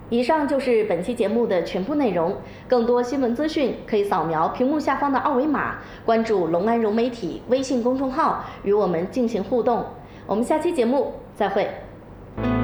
以上就是本期节目的全部内容。更多新闻资讯可以扫描屏幕下方的二维码，关注隆安融媒体微信公众号，与我们进行互动。我们下期节目再会。